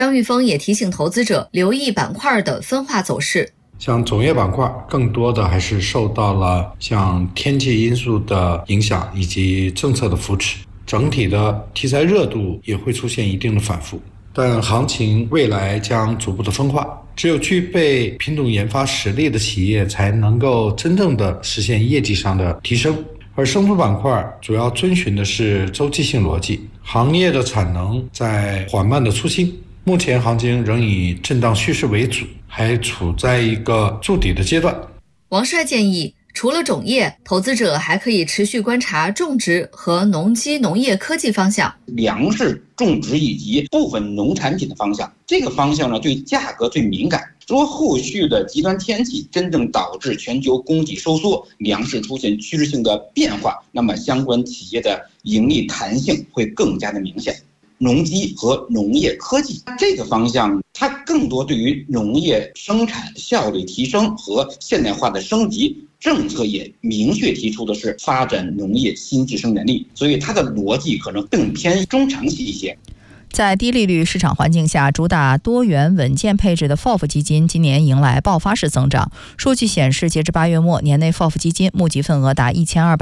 张玉峰也提醒投资者留意板块的分化走势。 像种业板块更多的还是受到了像天气因素的影响以及政策的扶持，整体的题材热度也会出现一定的反复，但行情未来将逐步的分化，只有具备品种研发实力的企业才能够真正的实现业绩上的提升。而生物板块主要遵循的是周期性逻辑，行业的产能在缓慢的出清，目前行情仍以震荡趋势为主，还处在一个筑底的阶段。 王帅建议，除了种业，投资者还可以持续观察种植和农机农业科技方向， 粮食种植以及部分农产品的方向。这个方向呢，对价格最敏感。如果后续的极端天气真正导致全球供给收缩，粮食出现趋势性的变化，那么相关企业的盈利弹性会更加的明显。农机和农业科技这个方向，它更多对于农业生产效率提升和现代化的升级，政策也明确提出的是发展农业新质生产力，所以它的逻辑可能更偏中长期一些。 在低利率市场环境下，主打多元稳健配置的 FOF 基金今年迎来爆发式增长。数据显示，截至8月末，年内 FOF 基金募集份额达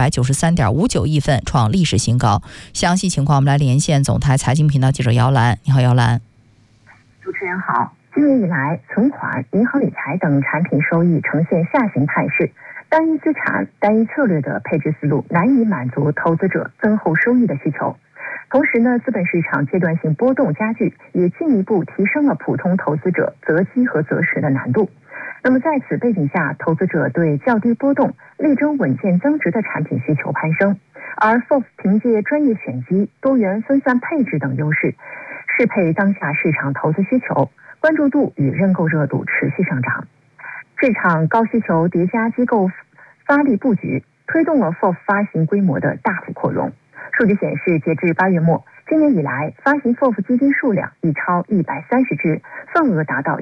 1293.59亿份，创历史新高。详细情况我们来连线总台财经频道记者姚兰。你好，姚兰。 主持人好。今年以来，存款、银行理财等产品收益呈现下行态势，单一资产、单一策略的配置思路难以满足投资者增厚收益的需求。同时呢，资本市场阶段性波动加剧，也进一步提升了普通投资者择机和择时的难度。那么在此背景下，投资者对较低波动、力争稳健增值的产品需求攀升，而 FOF 凭借专业选基、多元分散配置等优势，适配当下市场投资需求，关注度与认购热度持续上涨。市场高需求叠加机构发力布局，推动了 FOF 发行规模的大幅扩容。数据显示，截至8月末，今年以来发行 FOF 基金数量已超130只，份额达到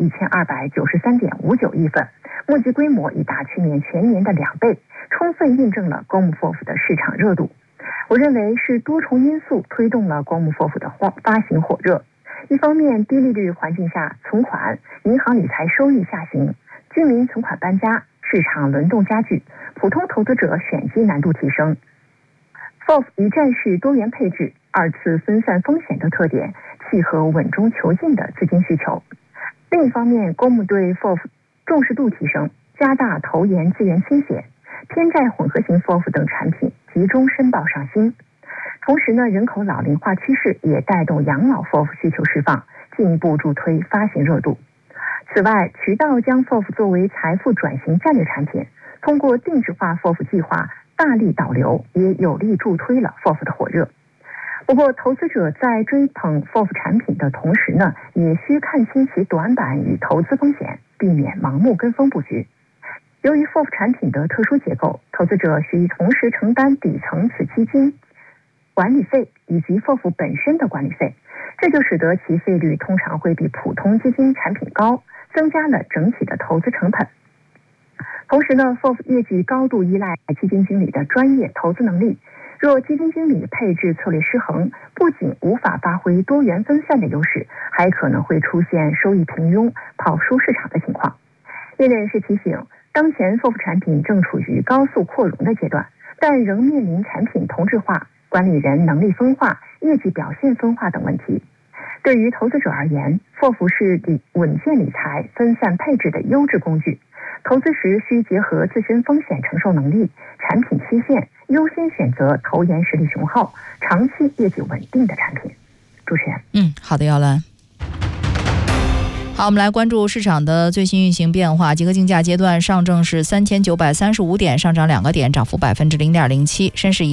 1293.59亿份，募集规模已达去年全年的2倍，充分印证了公募 FOF 的市场热度。我认为是多重因素推动了公募 FOF 的发行火热。一方面，低利率环境下，存款、银行理财收益下行，居民存款搬家，市场轮动加剧，普通投资者选基难度提升。FOF 一站式多元配置、二次分散风险的特点，契合稳中求进的资金需求。另一方面，公募对 FOF 重视度提升，加大投研资源倾斜，偏债混合型 FOF 等产品集中申报上新。同时呢，人口老龄化趋势也带动养老 FOF 需求释放，进一步助推发行热度。此外，渠道将 FOF 作为财富转型战略产品，通过定制化 FOF 计划大力导流，也有力助推了 FOF 的火热。不过，投资者在追捧 FOF 产品的同时呢，也需看清其短板与投资风险，避免盲目跟风布局。由于 FOF 产品的特殊结构，投资者需同时承担底层此基金管理费以及 FOF 本身的管理费，这就使得其费率通常会比普通基金产品高，增加了整体的投资成本。同时呢 ，FOF 业绩高度依赖基金经理的专业投资能力。若基金经理配置策略失衡，不仅无法发挥多元分散的优势，还可能会出现收益平庸、跑输市场的情况。业内人士提醒，当前 FOF 产品正处于高速扩容的阶段，但仍面临产品同质化、管理人能力分化、业绩表现分化等问题。对于投资者而言 ，FOF 是稳健理财、分散配置的优质工具。投资时需结合自身风险承受能力、产品期限，优先选择投研实力雄厚、长期业绩稳定的产品。主持人， 好的，姚兰。好，我们来关注市场的最新运行变化。集合竞价阶段，上证是3935点，上涨2个点，涨幅0.07%；深市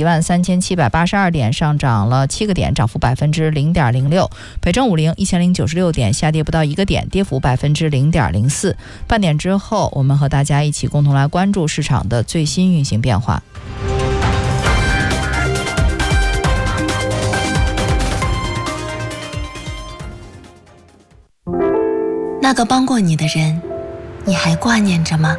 13782点，上涨了7个点，涨幅0.06%；北证50 1096点，下跌不到1个点，跌幅0.04%。半点之后，我们和大家一起共同来关注市场的最新运行变化。 那个帮过你的人，你还挂念着吗？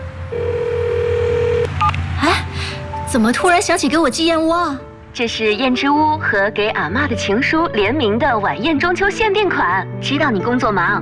哎，怎么突然想起给我寄燕窝啊？这是燕之屋和给阿嬷的情书联名的晚宴中秋限定款，知道你工作忙，